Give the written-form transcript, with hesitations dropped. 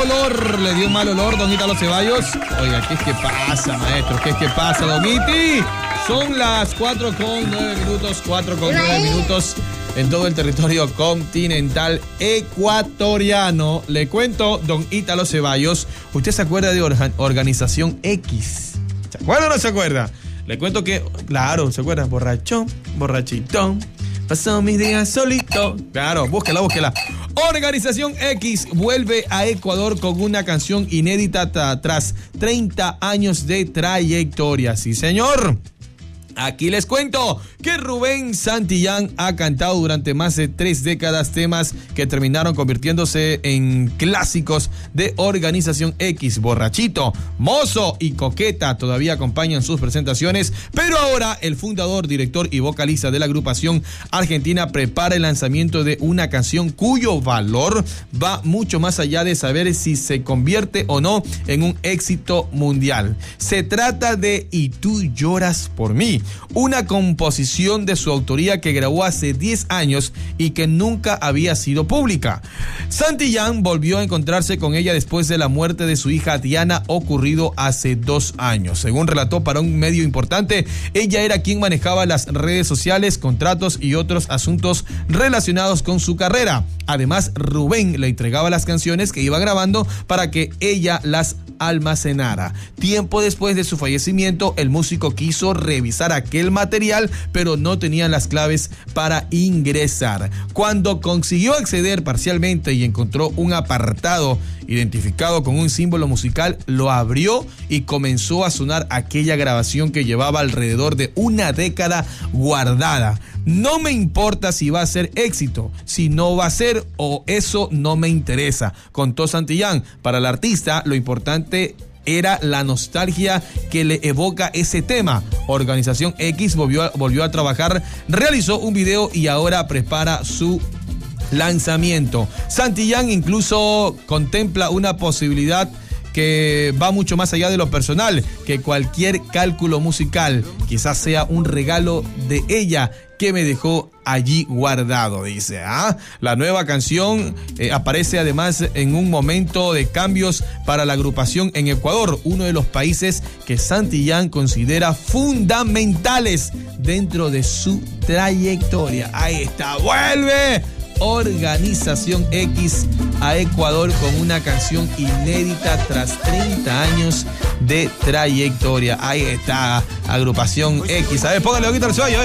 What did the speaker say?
olor, le dio un mal olor, don Ítalo Ceballos. Oiga, ¿qué es que pasa, maestro? ¿Qué es que pasa, don Iti? Son las 4:09 minutos en todo el territorio continental ecuatoriano. Le cuento, don Ítalo Ceballos, ¿usted se acuerda de Organización X? ¿Se acuerda o no se acuerda? Le cuento que, claro, ¿se acuerda? Borrachón, borrachitón, pasó mis días solito. Claro, búsquela. Organización X vuelve a Ecuador con una canción inédita tras 30 años de trayectoria. Sí, señor. Aquí les cuento que Rubén Santillán ha cantado durante más de 3 décadas temas que terminaron convirtiéndose en clásicos de Organización X. Borrachito, Mozo y Coqueta todavía acompañan sus presentaciones, pero ahora el fundador, director y vocalista de la agrupación argentina prepara el lanzamiento de una canción cuyo valor va mucho más allá de saber si se convierte o no en un éxito mundial. Se trata de Y tú lloras por mí, una composición de su autoría que grabó hace 10 años y que nunca había sido pública. Santillán volvió a encontrarse con ella después de la muerte de su hija Diana, ocurrido hace 2 años. Según relató para un medio importante, ella era quien manejaba las redes sociales, contratos y otros asuntos relacionados con su carrera. Además, Rubén le entregaba las canciones que iba grabando para que ella las almacenara. Tiempo después de su fallecimiento, el músico quiso revisar aquel material, pero no tenía las claves para ingresar. Cuando consiguió acceder parcialmente y encontró un apartado identificado con un símbolo musical, lo abrió y comenzó a sonar aquella grabación que llevaba alrededor de 1 década guardada. No me importa si va a ser éxito, si no va a ser, o eso no me interesa, contó Santillán. Para el artista, lo importante era la nostalgia que le evoca ese tema. Organización X volvió a trabajar, realizó un video y ahora prepara su lanzamiento. Santillán incluso contempla una posibilidad que va mucho más allá de lo personal, que cualquier cálculo musical quizás sea un regalo de ella que me dejó allí guardado, dice. La nueva canción aparece además en un momento de cambios para la agrupación en Ecuador, uno de los países que Santillán considera fundamentales dentro de su trayectoria. Ahí está, vuelve Organización X a Ecuador con una canción inédita tras 30 años de trayectoria. Ahí está, Agrupación X. A ver, póngale ojito al sueño.